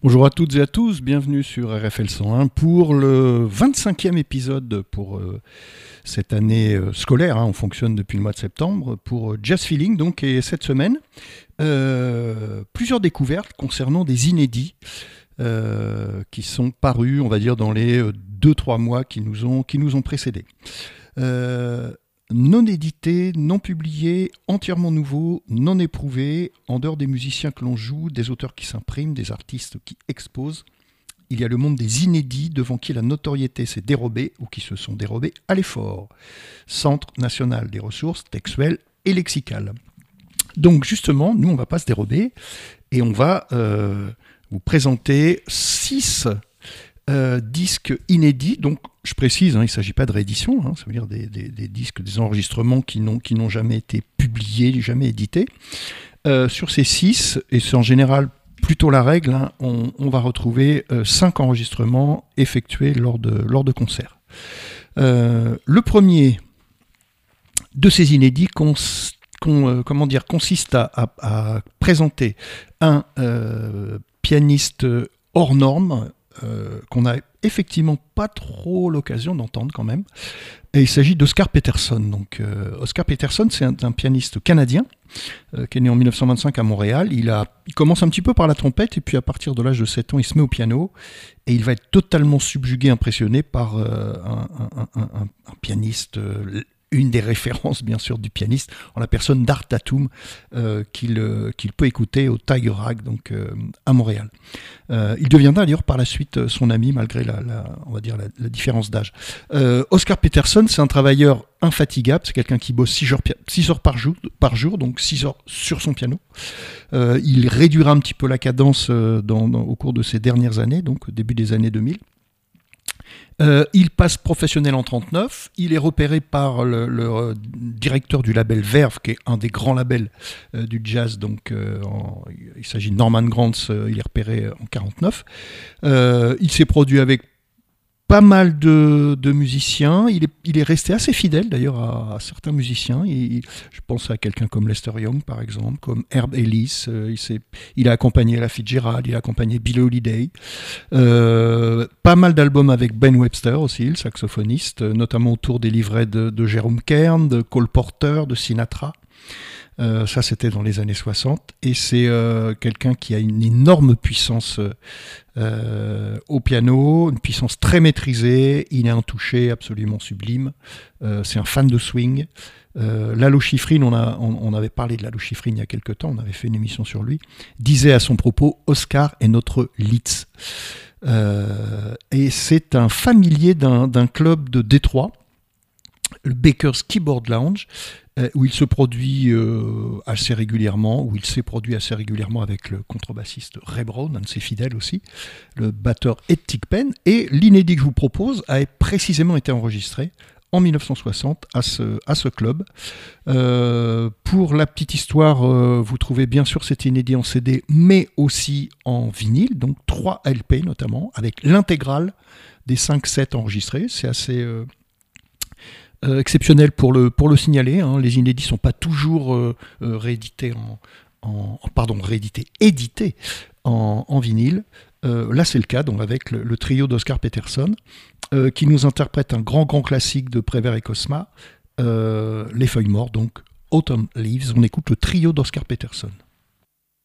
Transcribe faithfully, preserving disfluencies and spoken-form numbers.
Bonjour à toutes et à tous, bienvenue sur R F L cent un pour le vingt-cinquième épisode pour euh, cette année euh, scolaire. Hein, on fonctionne depuis le mois de septembre pour euh, Jazz Feeling. Donc, et cette semaine, euh, plusieurs découvertes concernant des inédits euh, qui sont parus, on va dire, dans les deux trois mois qui nous ont, qui nous ont précédés. Euh, non édité, non publié, entièrement nouveau, non éprouvé, en dehors des musiciens que l'on joue, des auteurs qui s'impriment, des artistes qui exposent. Il y a le monde des inédits devant qui la notoriété s'est dérobée ou qui se sont dérobés à l'effort. Centre national des ressources textuelles et lexicales. Donc justement, nous on ne va pas se dérober et on va euh, vous présenter six euh, disques inédits. Donc je précise, hein, il ne s'agit pas de réédition, hein, ça veut dire des, des, des disques, des enregistrements qui n'ont, qui n'ont jamais été publiés, jamais édités. Euh, sur ces six, et c'est en général plutôt la règle, hein, on, on va retrouver euh, cinq enregistrements effectués lors de, lors de concerts. Euh, le premier de ces inédits cons, con, euh, comment dire, consiste à, à, à présenter un euh, pianiste hors norme, Euh, qu'on n'a effectivement pas trop l'occasion d'entendre quand même. Et il s'agit d'Oscar Peterson. Donc, euh, Oscar Peterson, c'est un, un pianiste canadien euh, qui est né en dix-neuf cent vingt-cinq à Montréal. Il, a, il commence un petit peu par la trompette et puis à partir de l'âge de sept ans, il se met au piano et il va être totalement subjugué, impressionné par euh, un, un, un, un, un pianiste euh, une des références bien sûr du pianiste en la personne d'Art Tatum euh, qu'il, euh, qu'il peut écouter au Tiger Rag donc euh, à Montréal. Euh, il deviendra d'ailleurs par la suite son ami malgré la, la on va dire la, la différence d'âge. Euh, Oscar Peterson, c'est un travailleur infatigable, c'est quelqu'un qui bosse six heures, six heures par jour, par jour, donc six heures sur son piano. Euh, il réduira un petit peu la cadence euh, dans, dans, au cours de ces dernières années, donc au début des années deux mille. Euh, il passe professionnel en trente-neuf, il est repéré par le, le euh, directeur du label Verve, qui est un des grands labels euh, du jazz, donc euh, en, il s'agit de Norman Granz, euh, il est repéré en quarante-neuf. Euh, il s'est produit avec pas mal de, de musiciens, il est, il est resté assez fidèle d'ailleurs à, à certains musiciens, il, je pense à quelqu'un comme Lester Young par exemple, comme Herb Ellis, euh, il, s'est, il a accompagné Ella Fitzgerald, il a accompagné Billie Holiday, euh, pas mal d'albums avec Ben Webster aussi, le saxophoniste, notamment autour des livrets de, de Jerome Kern, de Cole Porter, de Sinatra. Euh, ça, c'était dans les années soixante. Et c'est euh, quelqu'un qui a une énorme puissance euh, au piano, une puissance très maîtrisée. Il a un toucher absolument sublime. Euh, c'est un fan de swing. Euh, Lalo Schifrin, on, a, on, on avait parlé de Lalo Schifrin il y a quelque temps, on avait fait une émission sur lui, disait à son propos « Oscar est notre Liszt ». Euh, et c'est un familier d'un, d'un club de Détroit, le Baker's Keyboard Lounge, euh, où il se produit euh, assez régulièrement, où il s'est produit assez régulièrement avec le contrebassiste Ray Brown, un de ses fidèles aussi, le batteur Ed Thigpen, et l'inédit que je vous propose a précisément été enregistré en dix-neuf cent soixante à ce, à ce club. Euh, pour la petite histoire, euh, vous trouvez bien sûr cet inédit en C D, mais aussi en vinyle, donc trois L P notamment, avec l'intégrale des cinq sets enregistrés. C'est assez... Euh, Euh, exceptionnel pour le, pour le signaler, hein. Les inédits ne sont pas toujours euh, euh, réédités, en, en, pardon, réédités, édités en, en vinyle. Euh, là, c'est le cas donc, avec le, le trio d'Oscar Peterson, euh, qui nous interprète un grand, grand classique de Prévert et Cosma, euh, Les Feuilles Mortes, donc Autumn Leaves. On écoute le trio d'Oscar Peterson.